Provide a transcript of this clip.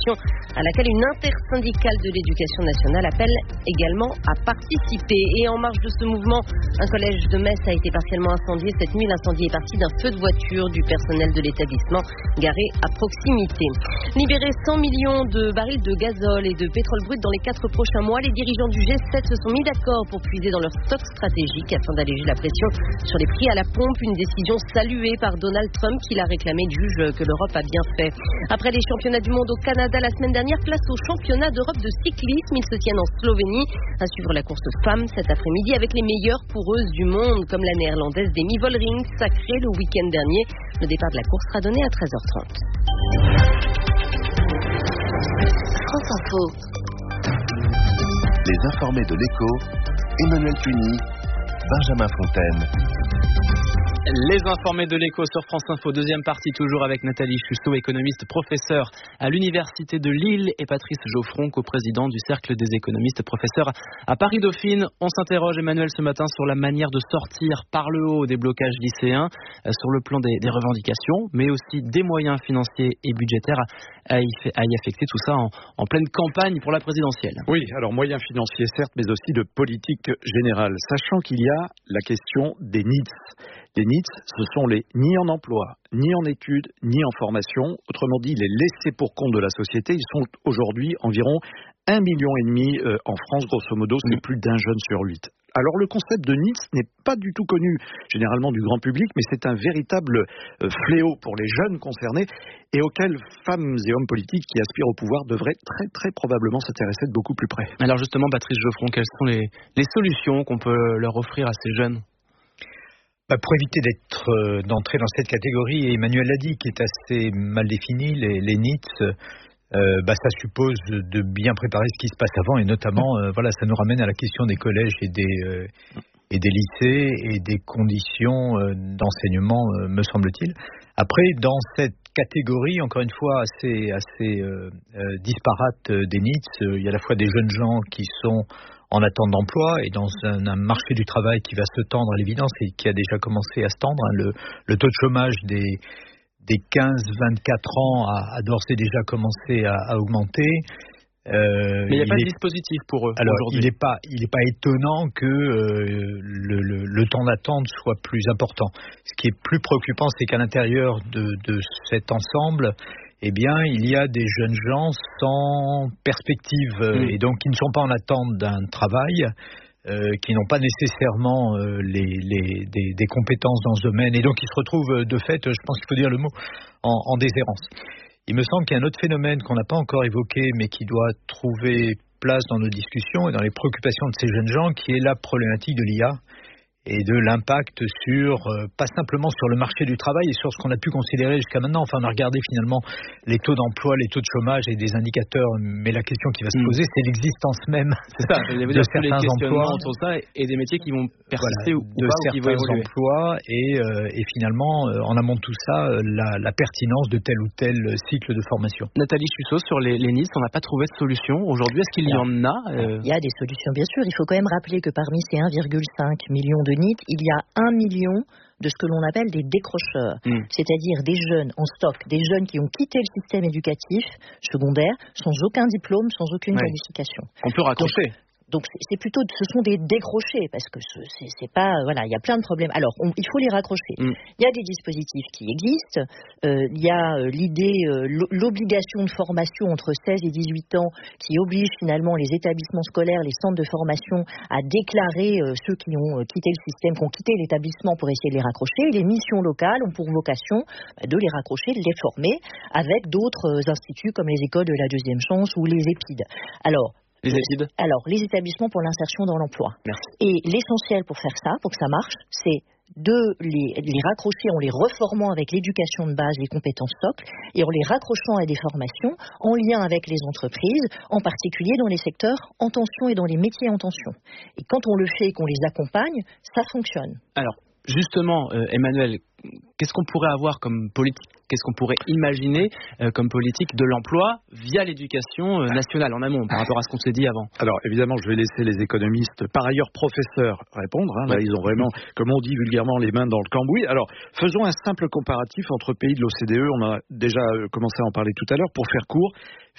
concertation à laquelle une intersyndicale de l'éducation nationale appelle également à participer. Et en marge de ce mouvement, un collège de Metz a été partiellement incendié cette nuit. L'incendie est parti d'un feu de voiture du personnel de l'établissement garé à proximité. Libérer 100 millions de barils de gazole et de pétrole brut dans les 4 prochains mois, les dirigeants du G7 se sont mis d'accord pour puiser dans leur stock stratégique afin d'alléger la pression sur les prix à la pompe. Une décision saluée par Donald Trump qui l'a réclamé, juge que l'Europe a bien fait. Après les championnats du monde au Canada la semaine dernière, place au championnat d'Europe de cyclisme. Ils se tiennent en Slovénie. À suivre la course femmes cet après-midi avec les meilleures coureuses du monde comme la néerlandaise Demi Vollering, sacrée le week-end dernier. Le départ de la course sera donné à 13h30. France Info. Les informés de l'Écho, Emmanuel Cuny, Benjamin Fontaine. Les informés de l'Écho sur France Info, deuxième partie toujours avec Nathalie Chusseau, économiste, professeur à l'Université de Lille, et Patrice Geoffron, coprésident du Cercle des économistes, professeur à Paris-Dauphine. On s'interroge, Emmanuel, ce matin sur la manière de sortir par le haut des blocages lycéens, sur le plan des revendications, mais aussi des moyens financiers et budgétaires à y affecter, tout ça en pleine campagne pour la présidentielle. Oui, alors moyens financiers certes, mais aussi de politique générale, sachant qu'il y a la question des NEETs. Les NEETs, ce sont les ni en emploi, ni en études, ni en formation. Autrement dit, les laissés pour compte de la société. Ils sont aujourd'hui environ 1,5 million en France, grosso modo. C'est plus d'1 jeune sur 8. Alors le concept de NEETs n'est pas du tout connu généralement du grand public, mais c'est un véritable fléau pour les jeunes concernés et auxquels femmes et hommes politiques qui aspirent au pouvoir devraient très très probablement s'intéresser de beaucoup plus près. Alors justement, Patrice Geoffron, quelles sont les solutions qu'on peut leur offrir à ces jeunes ? Pour éviter d'entrer dans cette catégorie, Emmanuel l'a dit, qui est assez mal définie, les NEETs, ça suppose de bien préparer ce qui se passe avant, et notamment, ça nous ramène à la question des collèges et des lycées et des conditions d'enseignement, me semble-t-il. Après, dans cette catégorie, encore une fois, assez disparate des NEETs, il y a à la fois des jeunes gens qui sont en attente d'emploi et dans un marché du travail qui va se tendre à l'évidence et qui a déjà commencé à se tendre. Le taux de chômage des 15-24 ans a d'ores et déjà commencé à augmenter. Mais il n'y a pas de dispositif pour eux. Alors, aujourd'hui. il n'est pas étonnant que le temps d'attente soit plus important. Ce qui est plus préoccupant, c'est qu'à l'intérieur de cet ensemble, il y a des jeunes gens sans perspective et donc qui ne sont pas en attente d'un travail, qui n'ont pas nécessairement des compétences dans ce domaine et donc ils se retrouvent de fait, je pense qu'il faut dire le mot, en déshérence. Il me semble qu'il y a un autre phénomène qu'on n'a pas encore évoqué mais qui doit trouver place dans nos discussions et dans les préoccupations de ces jeunes gens, qui est la problématique de l'IA et de l'impact sur, pas simplement sur le marché du travail et sur ce qu'on a pu considérer jusqu'à maintenant. Enfin, on a regardé finalement les taux d'emploi, les taux de chômage et des indicateurs, mais la question qui va se poser, c'est l'existence même de certains emplois autour de ça et des métiers qui vont persister ou de pas, certains ou qui vont évoluer. emplois et finalement, en amont de tout ça, la pertinence de tel ou tel cycle de formation. Nathalie Chusseau, sur les NEETs, on n'a pas trouvé de solution. Aujourd'hui, est-ce qu'il y en a Il y a des solutions, bien sûr. Il faut quand même rappeler que parmi ces 1,5 million de NEETs, il y a 1 million de ce que l'on appelle des décrocheurs, c'est-à-dire des jeunes en stock, des jeunes qui ont quitté le système éducatif secondaire sans aucun diplôme, sans aucune qualification. On peut raccrocher. Donc c'est plutôt, ce sont des décrochés parce que c'est pas, il y a plein de problèmes. Alors il faut les raccrocher. Il y a des dispositifs qui existent. Il y a l'obligation de formation entre 16 et 18 ans qui oblige finalement les établissements scolaires, les centres de formation à déclarer ceux qui ont quitté le système, qui ont quitté l'établissement pour essayer de les raccrocher. Et les missions locales ont pour vocation de les raccrocher, de les former avec d'autres instituts comme les écoles de la deuxième chance ou les EPID. Les établissements pour l'insertion dans l'emploi. Merci. Et l'essentiel pour faire ça, pour que ça marche, c'est de les raccrocher en les reformant avec l'éducation de base, les compétences socles, et en les raccrochant à des formations en lien avec les entreprises, en particulier dans les secteurs en tension et dans les métiers en tension. Et quand on le fait et qu'on les accompagne, ça fonctionne. Alors, justement, Emmanuel, qu'est-ce qu'on pourrait avoir comme politique ? Qu'est-ce qu'on pourrait imaginer comme politique de l'emploi via l'éducation nationale en amont, par rapport à ce qu'on s'est dit avant ? Alors évidemment, je vais laisser les économistes, par ailleurs professeurs, répondre. Là, ils ont vraiment, comme on dit vulgairement, les mains dans le cambouis. Alors, faisons un simple comparatif entre pays de l'OCDE. On a déjà commencé à en parler tout à l'heure. Pour faire court,